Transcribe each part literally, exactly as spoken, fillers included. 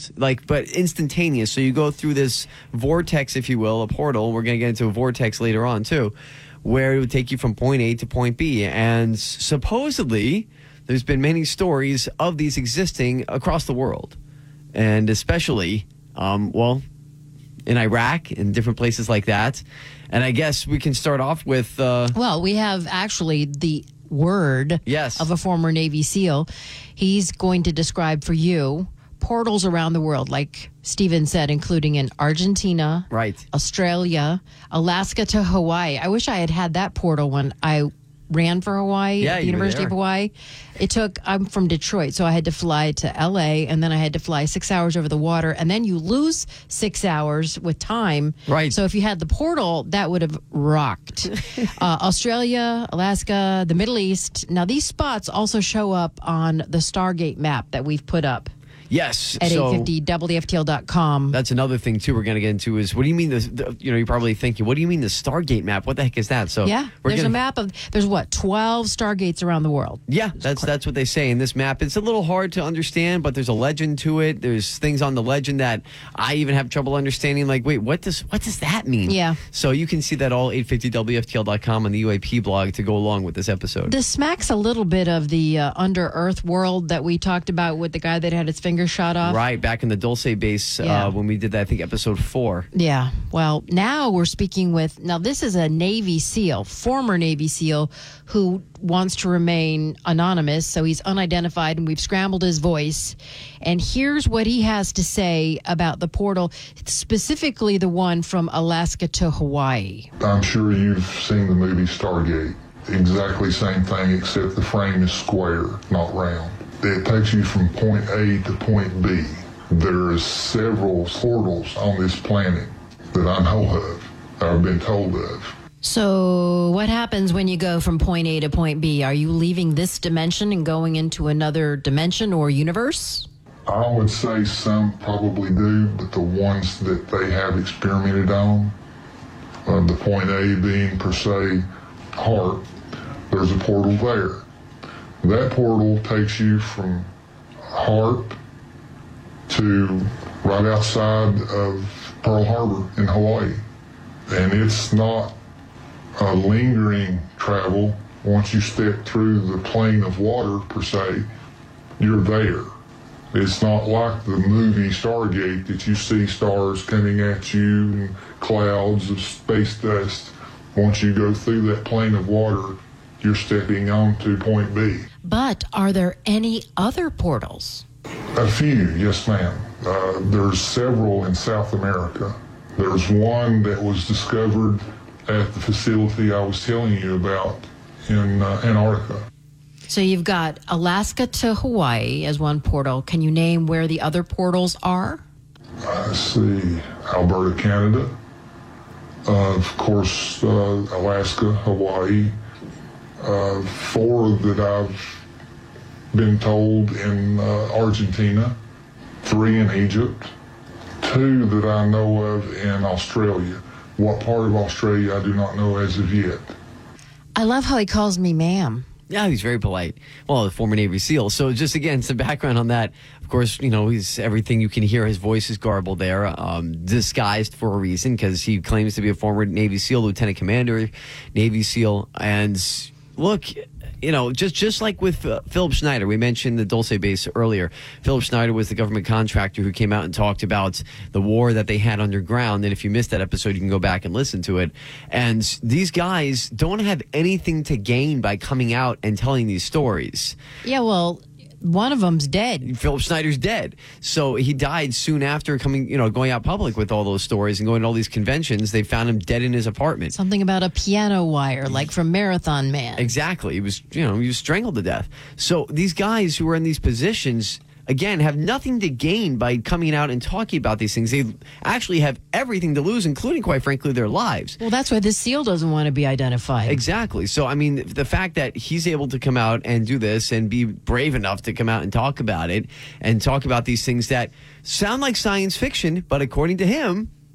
fast, like, but instantaneous. So you go through this vortex, if you will, a portal. We're going to get into a vortex later on, too, where it would take you from point A to point B. And supposedly, there's been many stories of these existing across the world. And especially, um, well, in Iraq and different places like that. And I guess we can start off with... Uh, well, we have actually the word yes. of a former Navy SEAL. He's going to describe for you portals around the world, like Stephen said, including in Argentina, right, Australia, Alaska to Hawaii. I wish I had had that portal when I ran for Hawaii yeah, at the University of Hawaii. It took, I'm from Detroit, so I had to fly to L A, and then I had to fly six hours over the water, and then you lose six hours with time. Right. So if you had the portal, that would have rocked. uh, Australia, Alaska, the Middle East. Now, these spots also show up on the Stargate map that we've put up. Yes. At so eight fifty W F T L dot com. That's another thing, too, we're going to get into is, what do you mean, the, the, you know, you're probably thinking, what do you mean the Stargate map? What the heck is that? So yeah, we're there's gonna, a map of, there's what, twelve Stargates around the world. Yeah, that's that's what they say in this map. It's a little hard to understand, but there's a legend to it. There's things on the legend that I even have trouble understanding. Like, wait, what does what does that mean? Yeah. So you can see that all eight fifty W F T L dot com on the U A P blog to go along with this episode. This smacks a little bit of the uh, under-earth world that we talked about with the guy that had his finger shot off. Right, back in the Dulce base Yeah. uh, when we did that, I think episode four. Yeah. Well, now we're speaking with, now this is a Navy SEAL, former Navy SEAL, who wants to remain anonymous, so he's unidentified, and we've scrambled his voice. And here's what he has to say about the portal, specifically the one from Alaska to Hawaii. I'm sure you've seen the movie Stargate. Exactly same thing, except the frame is square, not round. It takes you from point A to point B. There are several portals on this planet that I know of, that I've been told of. So what happens when you go from point A to point B? Are you leaving this dimension and going into another dimension or universe? I would say some probably do, but the ones that they have experimented on, uh, the point A being per se heart, there's a portal there. That portal takes you from heart to right outside of Pearl Harbor in Hawaii. And it's not a lingering travel. Once you step through the plane of water, per se, you're there. It's not like the movie Stargate that you see stars coming at you and clouds of space dust. Once you go through that plane of water, you're stepping on to point B. But are there any other portals? A few, yes ma'am. Uh, there's several in South America. There's one that was discovered at the facility I was telling you about in uh, Antarctica. So you've got Alaska to Hawaii as one portal. Can you name where the other portals are? I see Alberta, Canada. Uh, of course, uh, Alaska, Hawaii. Uh, four that I've been told in uh, Argentina, three in Egypt, two that I know of in Australia. What part of Australia I do not know as of yet. I love how he calls me ma'am. Yeah, he's very polite. Well, a former Navy SEAL. So just, again, some background on that. Of course, you know, he's everything you can hear. His voice is garbled there, um, disguised for a reason, because he claims to be a former Navy SEAL, Lieutenant Commander, Navy SEAL. And look, you know, just just like with uh, Philip Schneider, we mentioned the Dulce base earlier. Philip Schneider was the government contractor who came out and talked about the war that they had underground. And if you missed that episode, you can go back and listen to it. And these guys don't have anything to gain by coming out and telling these stories. Yeah, well, one of them's dead. Philip Schneider's dead. So he died soon after coming, you know, going out public with all those stories and going to all these conventions. They found him dead in his apartment. Something about a piano wire, like from Marathon Man. Exactly. He was, you know, he was strangled to death. So these guys who are in these positions, again, have nothing to gain by coming out and talking about these things. They actually have everything to lose, including, quite frankly, their lives. Well, that's why this SEAL doesn't want to be identified. Exactly. So, I mean, the fact that he's able to come out and do this and be brave enough to come out and talk about it and talk about these things that sound like science fiction, but according to him,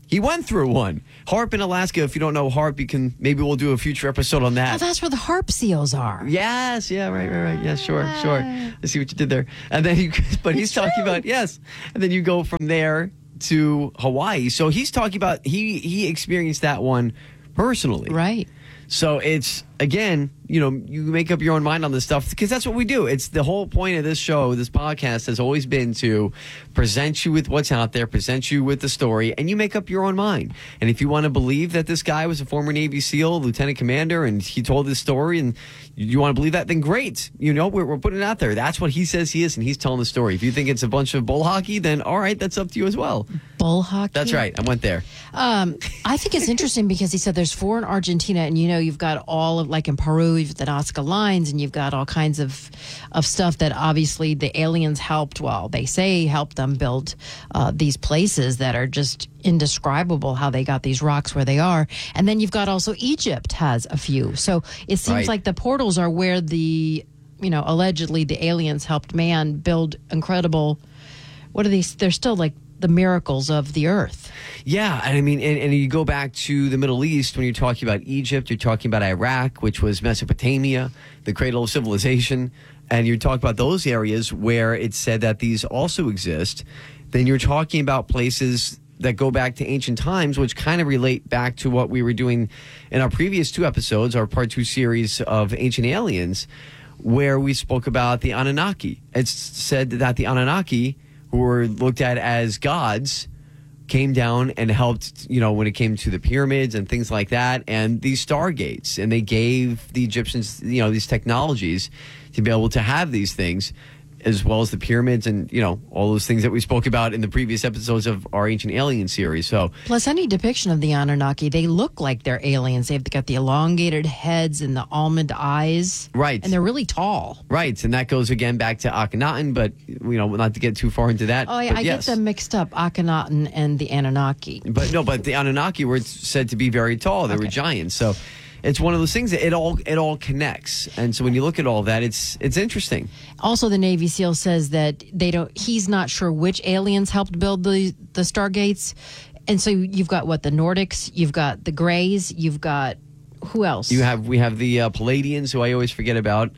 He went through one. Harp in Alaska. If you don't know Harp, you can maybe we'll do a future episode on that. Oh, that's where the harp seals are. Yes, yeah, right, right, right. Yeah, sure, sure. I see what you did there. And then you, but he's It's talking true. about yes. And then you go from there to Hawaii. So he's talking about he he experienced that one personally. Right. So it's, again, you know, you make up your own mind on this stuff because that's what we do. It's the whole point of this show, this podcast has always been to present you with what's out there, present you with the story, and you make up your own mind. And if you want to believe that this guy was a former Navy SEAL, lieutenant commander, and he told this story, and you want to believe that, then great. You know, we're, we're putting it out there. That's what he says he is, and he's telling the story. If you think it's a bunch of bull hockey, then all right, that's up to you as well. Bull hockey? That's right. I went there. Um, I think it's interesting because he said there's four in Argentina, and you know you've got all of, like in Peru, you've got the Nazca lines, and you've got all kinds of of stuff that obviously the aliens helped. Well, they say helped them build uh, these places that are just indescribable. How they got these rocks where they are, and then you've got also Egypt has a few. So it seems Right. like the portals are where the you know allegedly the aliens helped man build incredible. What are these? They're still like the miracles of the earth. Yeah, and I mean, and, and you go back to the Middle East when you're talking about Egypt, you're talking about Iraq, which was Mesopotamia, the cradle of civilization, and you're talking about those areas where it's said that these also exist. Then you're talking about places that go back to ancient times, which kind of relate back to what we were doing in our previous two episodes, our part two series of Ancient Aliens, where we spoke about the Anunnaki. It's said that the Anunnaki, who were looked at as gods, came down and helped, you know, when it came to the pyramids and things like that, and these stargates. And they gave the Egyptians, you know, these technologies to be able to have these things, as well as the pyramids and, you know, all those things that we spoke about in the previous episodes of our Ancient Alien series. So, Plus, any depiction of the Anunnaki, they look like they're aliens. They've got the elongated heads and the almond eyes. Right. And they're really tall. right. And that goes again back to Akhenaten, but, you know, not to get too far into that. Oh, I, but I yes. get them mixed up, Akhenaten and the Anunnaki. But no, but the Anunnaki were said to be very tall. They were Okay. giants. So it's one of those things that it all it all connects. And so when you look at all that, it's it's interesting. Also, the Navy SEAL says that they don't. He's not sure which aliens helped build the the Stargates, and so you've got what the Nordics, you've got the Greys, you've got who else? You have we have the uh, Palladians, who I always forget about.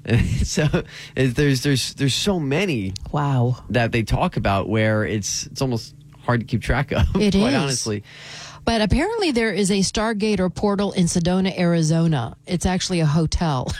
so it, there's there's there's so many Wow. that they talk about where it's it's almost hard to keep track of. It quite is. honestly. But apparently, there is a Stargate or portal in Sedona, Arizona. It's actually a hotel.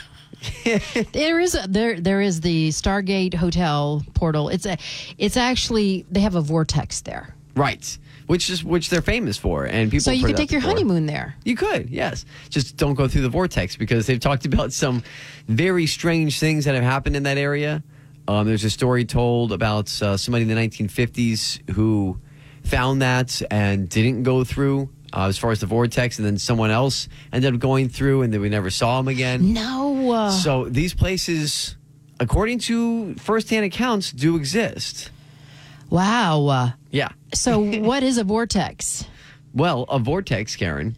there is a, there there is the Stargate Hotel portal. It's a it's actually they have a vortex there, Right. Which is which they're famous for, and people. so you put could it take up your for. honeymoon there. You could, yes. Just don't go through the vortex because they've talked about some very strange things that have happened in that area. Um, there's a story told about uh, somebody in the nineteen fifties who found that and didn't go through uh, as far as the vortex, and then someone else ended up going through, and then we never saw him again. No. Uh, So these places, according to firsthand accounts, do exist. wow. Uh, Yeah. so what is a vortex? Well, a vortex, Karen.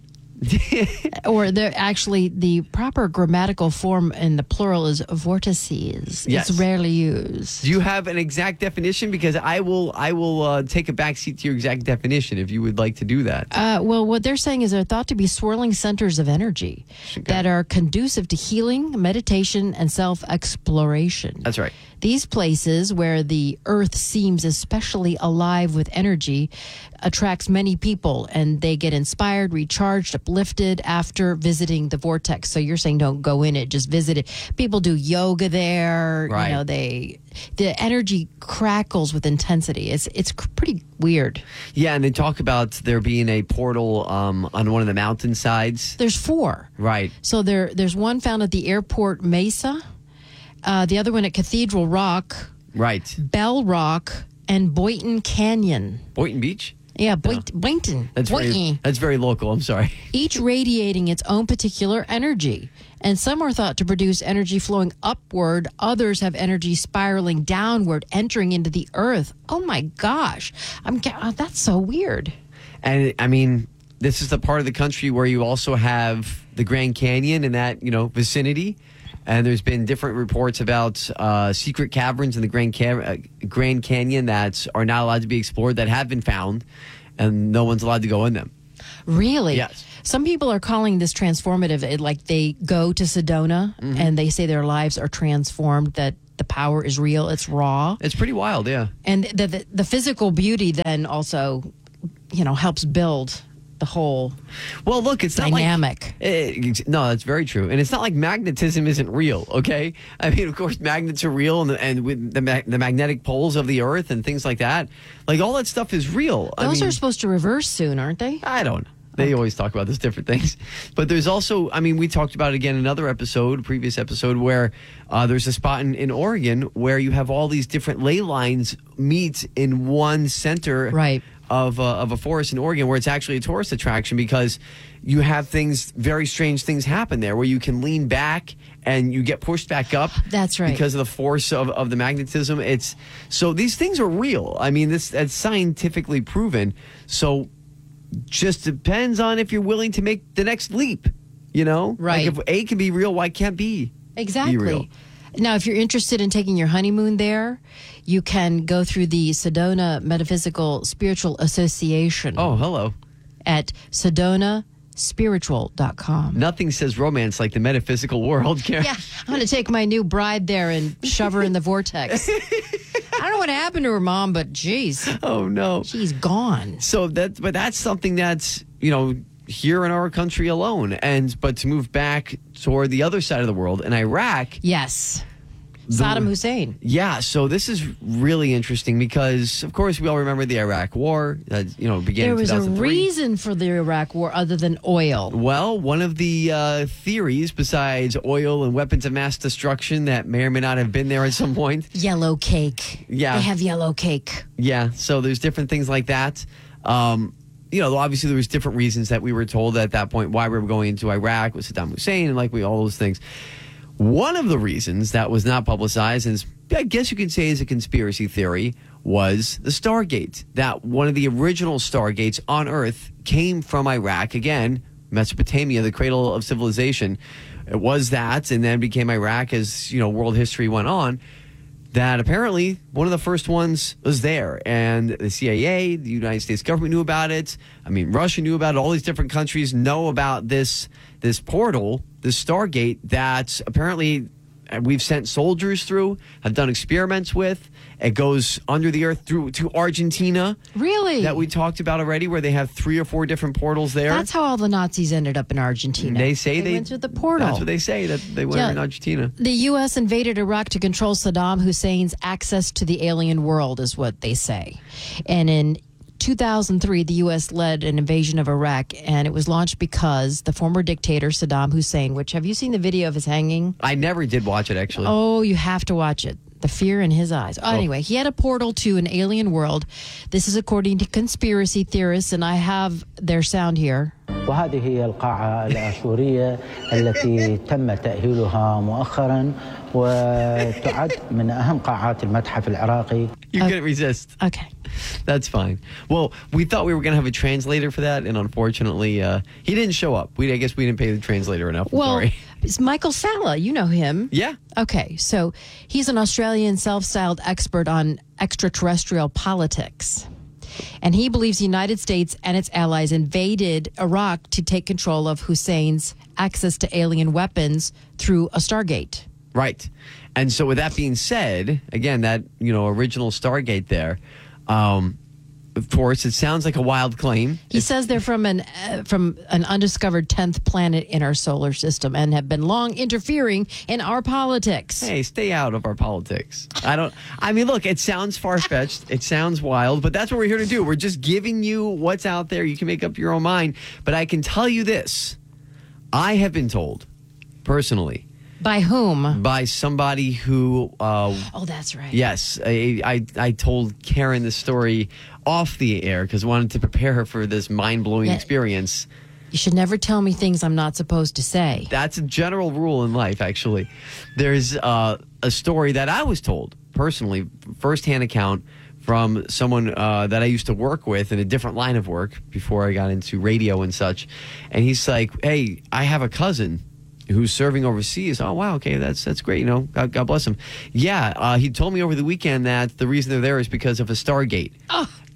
Or they're actually the proper grammatical form in the plural is vortices. Yes. It's rarely used. Do you have an exact definition? Because I will, I will uh, take a backseat to your exact definition if you would like to do that. Uh, well, what they're saying is they're thought to be swirling centers of energy that are conducive to healing, meditation, and self-exploration. That's right. These places where the earth seems especially alive with energy attracts many people, and they get inspired, recharged, uplifted after visiting the vortex. So you're saying don't go in it, just visit it. People do yoga there. Right. You know, they the energy crackles with intensity. It's it's cr- pretty weird. Yeah, and they talk about there being a portal um, on one of the mountainsides. There's four. Right. So there, there's one found at the airport Mesa, uh, the other one at Cathedral Rock, Right. Bell Rock, and Boynton Canyon. Boynton Beach? Yeah, Boynt- Boynton. That's Boynton. very, that's very local. I'm sorry. Each radiating its own particular energy. And some are thought to produce energy flowing upward. Others have energy spiraling downward, entering into the earth. Oh my gosh. I'm ga- oh, that's so weird. And I mean, this is the part of the country where you also have the Grand Canyon in that, you know, vicinity. And there's been different reports about uh, secret caverns in the Grand, Ca- uh, Grand Canyon that are not allowed to be explored that have been found. and no one's allowed to go in them. Really? Yes. Some people are calling this transformative. It, like they go to Sedona Mm-hmm. and they say their lives are transformed, that the power is real, it's raw. It's pretty wild, yeah. And the, the, the physical beauty then also, you know, helps build the whole Well, look, it's not dynamic. like eh, no, that's very true, and it's not like magnetism isn't real. Okay, I mean, of course, magnets are real, and, and with the mag- the magnetic poles of the Earth and things like that, like all that stuff is real. I Those mean, are supposed to reverse soon, aren't they? I don't know. They always talk about those different things. But there's also, I mean, we talked about it again in another episode, previous episode, where uh, there's a spot in, in Oregon where you have all these different ley lines meet in one center Right. of, uh, of a forest in Oregon, where it's actually a tourist attraction because you have things, very strange things happen there where you can lean back and you get pushed back up. That's right. Because of the force of, of the magnetism. It's so these things are real. I mean, this that's scientifically proven. So just depends on if you're willing to make the next leap, you know? Right. Like if A can be real, why can't B be real? Exactly. Now, if you're interested in taking your honeymoon there, you can go through the Sedona Metaphysical Spiritual Association Oh, hello. at sedona spiritual dot com. Nothing says romance like the metaphysical world, Karen. Yeah, I'm going to take my new bride there and shove her in the vortex. I don't know what happened to her mom, but geez, Oh, no. she's gone. So that, but that's something that's, you know, here in our country alone. And, but to move back toward the other side of the world, in Iraq, Yes. Saddam Hussein. yeah, so this is really interesting because, of course, we all remember the Iraq War that, you know, began There in was two a thousand three. reason for the Iraq War other than oil. Well, one of the uh, theories, besides oil and weapons of mass destruction that may or may not have been there at some point. Yellow cake. Yeah. They have yellow cake. Yeah, so there's different things like that. Um, you know, obviously there was different reasons that we were told at that point why we were going into Iraq with Saddam Hussein and like we all those things. One of the reasons that was not publicized, and I guess you could say is a conspiracy theory, was the Stargate. That one of the original Stargates on Earth came from Iraq. Again, Mesopotamia, the cradle of civilization. It was that, and then became Iraq as, you know, world history went on. That apparently one of the first ones was there, and the C I A, the United States government knew about it. I mean, Russia knew about it. All these different countries know about this this portal, this Stargate that apparently we've sent soldiers through, have done experiments with. It goes under the earth through to Argentina. Really? That we talked about already, where they have three or four different portals there. That's how all the Nazis ended up in Argentina. They say they, went through the portal. That's what they say, that they went Yeah. in Argentina. The U S invaded Iraq to control Saddam Hussein's access to the alien world, is what they say. And in two thousand three, the U S led an invasion of Iraq, and it was launched because the former dictator Saddam Hussein, which, have you seen the video of his hanging? I never did watch it, actually. Oh, you have to watch it. The fear in his eyes. Oh, anyway, he had a portal to an alien world. This is according to conspiracy theorists, and I have their sound here. وهذه هي القاعة الآشورية التي تم تأهيلها مؤخرا وتعد من أهم قاعات المتحف العراقي. You couldn't resist. Okay. That's fine. Well, we thought we were going to have a translator for that, and unfortunately, uh, he didn't show up. We, I guess we didn't pay the translator enough. I'm Well, sorry. it's Michael Salla. You know him. Yeah. Okay, so he's an Australian self-styled expert on extraterrestrial politics. And he believes the United States and its allies invaded Iraq to take control of Hussein's access to alien weapons through a Stargate. Right. And so with that being said, again, that, you know, original Stargate there, um, of course, it sounds like a wild claim. He says they're from an uh, from an undiscovered tenth planet in our solar system and have been long interfering in our politics. Hey, stay out of our politics. I don't, I mean, look, it sounds far-fetched. It sounds wild, but that's what we're here to do. We're just giving you what's out there. You can make up your own mind. But I can tell you this. I have been told, personally, By whom? by somebody who, uh, Oh, that's right. yes, I, I, I told Karen this story off the air because I wanted to prepare her for this mind-blowing Yeah. experience. You should never tell me things I'm not supposed to say. That's a general rule in life, actually. There's uh, a story that I was told, personally, firsthand account from someone uh, that I used to work with in a different line of work before I got into radio and such. And he's like, hey, I have a cousin who's serving overseas. Oh, wow, okay, that's that's great. You know, God, God bless him. Yeah, uh, he told me over the weekend that the reason they're there is because of a Stargate. Oh.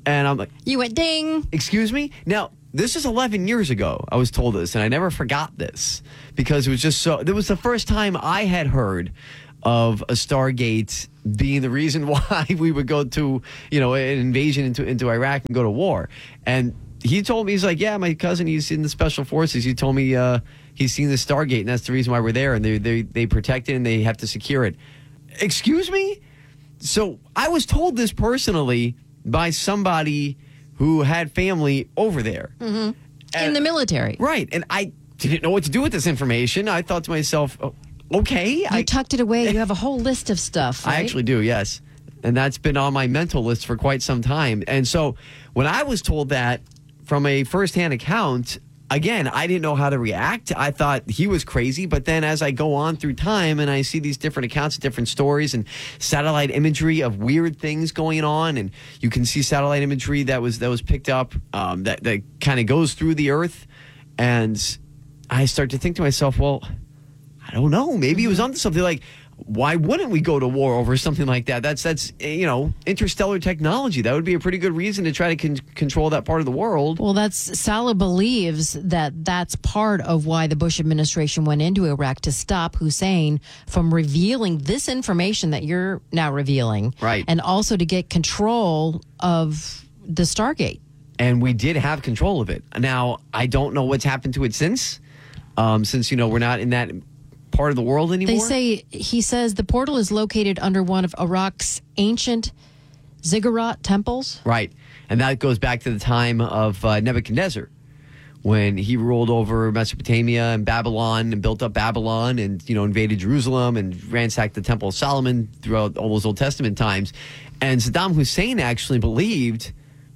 And I'm like, You went ding. excuse me? Now, this is eleven years ago. I was told this, and I never forgot this because it was just so. It was the first time I had heard of a Stargate being the reason why we would go to, you know, an invasion into into Iraq and go to war. And he told me, he's like, yeah, my cousin, he's in the special forces. He told me uh, he's seen the Stargate, and that's the reason why we're there. And they they they protect it and they have to secure it. Excuse me? So I was told this personally by somebody who had family over there. Mm-hmm. And- In the military. Right. And I didn't know what to do with this information. I thought to myself, oh, okay. You I, tucked it away. You have a whole list of stuff, right? I actually do, yes. And that's been on my mental list for quite some time. And so when I was told that from a firsthand account, again, I didn't know how to react. I thought he was crazy. But then as I go on through time and I see these different accounts, different stories and satellite imagery of weird things going on, and you can see satellite imagery that was that was picked up um, that, that kind of goes through the earth. And I start to think to myself, well, I don't know. Maybe he was onto something. Like, why wouldn't we go to war over something like that? That's, that's you know, interstellar technology. That would be a pretty good reason to try to con- control that part of the world. Well, that's Salah believes that that's part of why the Bush administration went into Iraq to stop Hussein from revealing this information that you're now revealing. Right. And also to get control of the Stargate. And we did have control of it. Now, I don't know what's happened to it since, um, since, you know, we're not in that part of the world anymore. They say, he says the portal is located under one of Iraq's ancient ziggurat temples. Right. And that goes back to the time of uh, Nebuchadnezzar, when he ruled over Mesopotamia and Babylon and built up Babylon and, you know, invaded Jerusalem and ransacked the Temple of Solomon throughout all those Old Testament times. And Saddam Hussein actually believed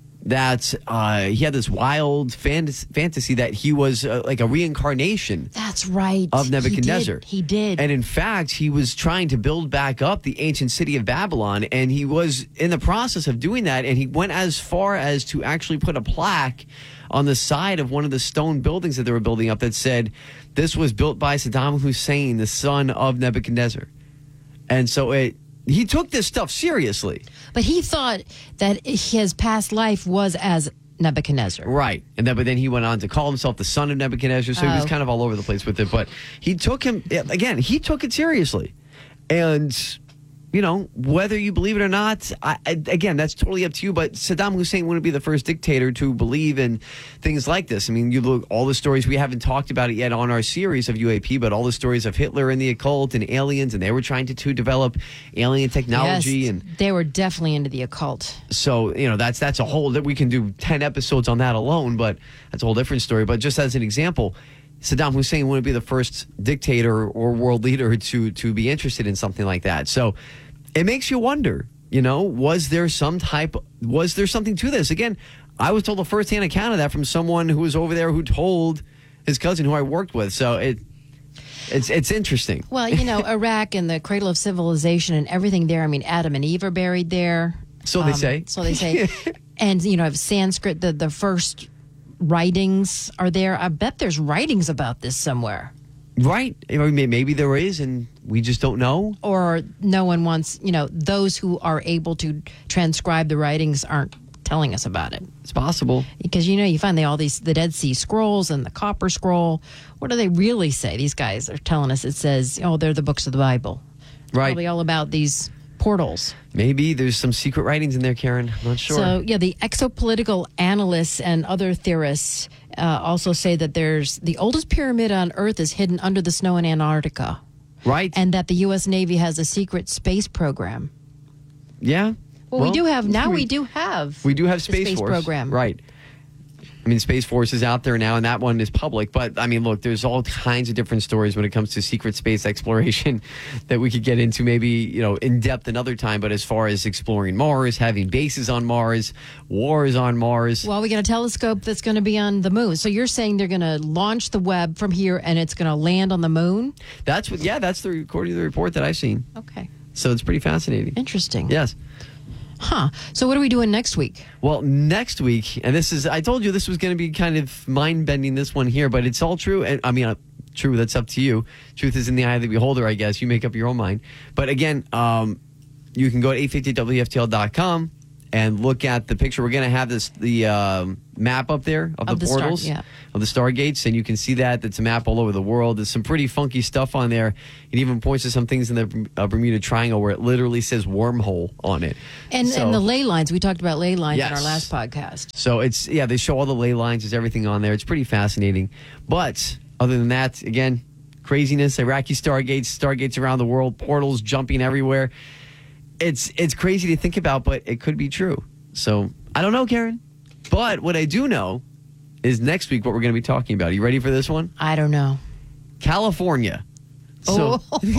that uh, he had this wild fantasy, fantasy that he was uh, like a reincarnation That's right. of Nebuchadnezzar. He did. He did. And in fact, he was trying to build back up the ancient city of Babylon, and he was in the process of doing that, and he went as far as to actually put a plaque on the side of one of the stone buildings that they were building up that said, this was built by Saddam Hussein, the son of Nebuchadnezzar. And so it he took this stuff seriously. But he thought that his past life was as Nebuchadnezzar. Right. And then, but then he went on to call himself the son of Nebuchadnezzar. So he was Oh. kind of all over the place with it. But he took him, again, he took it seriously. And, you know, whether you believe it or not, I, I, again, that's totally up to you. But Saddam Hussein wouldn't be the first dictator to believe in things like this. I mean, you look, all the stories, we haven't talked about it yet on our series of U A P, but all the stories of Hitler and the occult and aliens, and they were trying to, to develop alien technology. Yes, And they were definitely into the occult. so, you know, that's that's a whole, that we can do ten episodes on that alone, but that's a whole different story. But just as an example, Saddam Hussein wouldn't be the first dictator or world leader to to be interested in something like that. So it makes you wonder, you know, was there some type, was there something to this? Again, I was told a firsthand account of that from someone who was over there who told his cousin who I worked with. So it it's it's interesting. Well, you know, Iraq and the cradle of civilization and everything there. I mean, Adam and Eve are buried there. So they say. So they say. And, you know, Sanskrit, the, the first writings are there. I bet there's writings about this somewhere. Right. I mean, maybe there is, and we just don't know. Or no one wants, you know, those who are able to transcribe the writings aren't telling us about it. It's possible. Because, you know, you find they all these, the Dead Sea Scrolls and the Copper Scroll. What do they really say? These guys are telling us it says, oh, they're the books of the Bible. Right. Probably all about these portals. Maybe there's some secret writings in there, Karen. I'm not sure. So, yeah, the exopolitical analysts and other theorists uh, also say that there's the oldest pyramid on Earth is hidden under the snow in Antarctica. Right. And that the U S Navy has a secret space program. yeah. Well, we do have, now we, do have. We do have the Space, space Force. program. Right. I mean, Space Force is out there now, and that one is public. But, I mean, look, there's all kinds of different stories when it comes to secret space exploration that we could get into maybe, you know, in depth another time. But as far as exploring Mars, having bases on Mars, wars on Mars. Well, we got a telescope that's going to be on the moon. So you're saying they're going to launch the Webb from here and it's going to land on the moon? That's what, yeah, that's the, according to the report that I've seen. Okay. So it's pretty fascinating. Interesting. Yes. Huh. So what are we doing next week? Well, next week, and this is, I told you this was going to be kind of mind-bending, this one here, but it's all true. And I mean, uh, true, that's up to you. Truth is in the eye of the beholder, I guess. You make up your own mind. But again, um, you can go to eight fifty W F T L dot com, and look at the picture. We're going to have this the um, map up there of, Of the the star- portals, yeah. of the Stargates, and you can see that. It's a map all over the world. There's some pretty funky stuff on there. It even points to some things in the uh, Bermuda Triangle where it literally says wormhole on it. And So- and the ley lines. We talked about ley lines in Yes. our last podcast. So it's, yeah, they show all the ley lines. There's everything on there. It's pretty fascinating. But other than that, again, craziness, Iraqi Stargates, Stargates around the world, portals jumping everywhere. It's it's crazy to think about, but it could be true. So I don't know, Karen. But what I do know is next week what we're going to be talking about. Are you ready for this one? I don't know. California. So,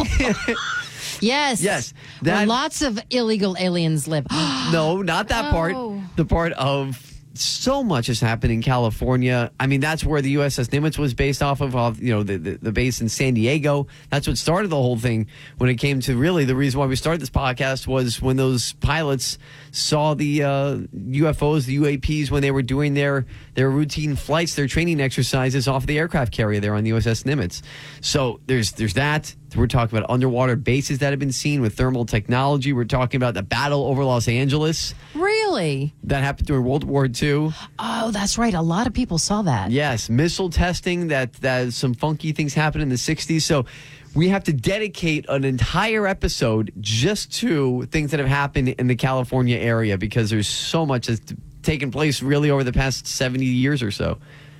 Yes. Yes, Where that- lots of illegal aliens live. no, not that part. Oh. The part of so much has happened in California. I mean, that's where the U S S Nimitz was based off of, of you know, the, the, the base in San Diego. That's what started the whole thing when it came to really the reason why we started this podcast was when those pilots saw the uh, U F Os, the U A Ps, when they were doing their, their routine flights, their training exercises off the aircraft carrier there on the U S S Nimitz. So there's there's that. We're talking about underwater bases that have been seen with thermal technology. We're talking about the battle over Los Angeles Really? that happened during World War Two. Oh, that's right. A lot of people saw that. Yes, missile testing, that, that some funky things happened in the sixties. So we have to dedicate an entire episode just to things that have happened in the California area because there's so much that's taken place really over the past seventy years or so.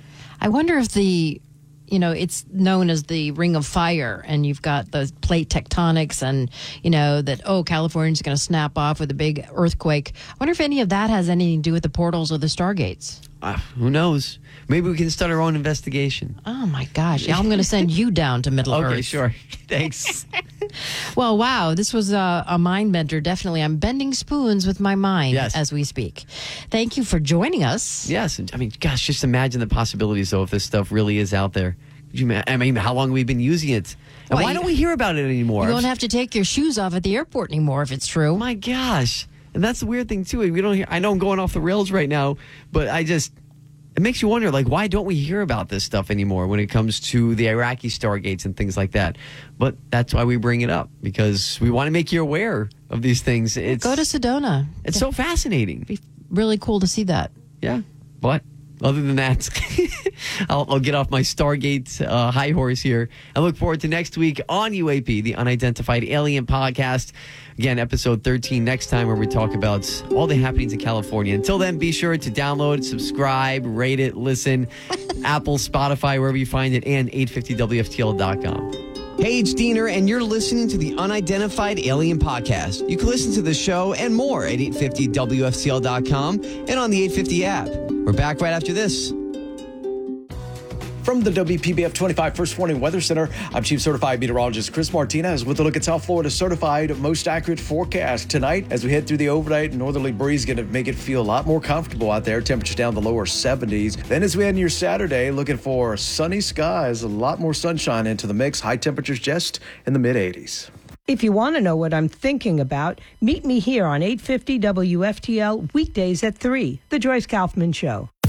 I wonder if the, you know, it's known as the Ring of Fire, and you've got the plate tectonics, and, you know, that, oh, California's going to snap off with a big earthquake. I wonder if any of that has anything to do with the portals or the Stargates. Uh, who knows? Maybe we can start our own investigation. Oh, my gosh. Yeah, I'm going to send you down to Middle Earth. Okay, sure. Thanks. Well, wow, this was a, a mind bender. Definitely. I'm bending spoons with my mind Yes. as we speak. Thank you for joining us. Yes. I mean, gosh, just imagine the possibilities, though, if this stuff really is out there. Could you ma- I mean, how long have we been using it? And Well, why you- don't we hear about it anymore? You won't have to take your shoes off at the airport anymore if it's true. Oh my gosh. And that's the weird thing, too. We don't hear, I know I'm going off the rails right now, but I just, it makes you wonder, like, why don't we hear about this stuff anymore when it comes to the Iraqi Stargates and things like that? But that's why we bring it up, because we want to make you aware of these things. It's, Go to Sedona. it's so fascinating. Be really cool to see that. Yeah. But other than that, I'll, I'll get off my Stargate uh, high horse here. I look forward to next week on U A P, the Unidentified Alien Podcast. Again, episode thirteen next time, where we talk about all the happenings in California. Until then, be sure to download, subscribe, rate it, listen, Apple, Spotify, wherever you find it, and eight fifty W F T L dot com. Hey, it's Diener, and you're listening to the Unidentified Alien Podcast. You can listen to the show and more at eight fifty W F T L dot com and on the eight fifty app. We're back right after this. From the W P B F twenty-five First Warning Weather Center, I'm Chief Certified Meteorologist Chris Martinez with a look at South Florida's certified most accurate forecast. Tonight, as we head through the overnight, northerly breeze going to make it feel a lot more comfortable out there. Temperatures down the lower seventies. Then as we head into your Saturday, looking for sunny skies, a lot more sunshine into the mix. High temperatures just in the mid eighties. If you want to know what I'm thinking about, meet me here on eight fifty W F T L weekdays at three, The Joyce Kaufman Show.